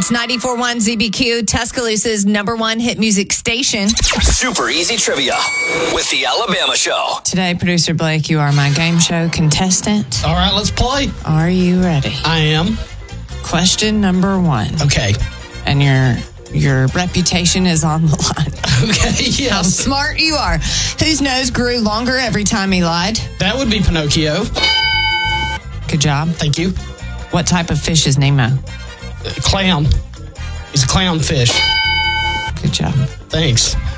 It's 94.1 ZBQ, Tuscaloosa's #1 hit music station. Super easy trivia with the Alabama Show. Today, producer Blake, you are my game show contestant. All right, let's play. Are you ready? I am. Question number 1. Okay. And your reputation is on the line. Okay, yes. How smart you are. Whose nose grew longer every time he lied? That would be Pinocchio. Good job. Thank you. What type of fish is Nemo? Clown. He's a clown fish. Good job. Thanks.